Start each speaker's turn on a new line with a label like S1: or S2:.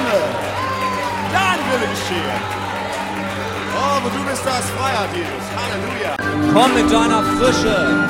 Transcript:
S1: Wärme. Dann will geschehen. Oh, wo du bist, da ist Freiheit, Jesus. Halleluja.
S2: Komm mit deiner Frische.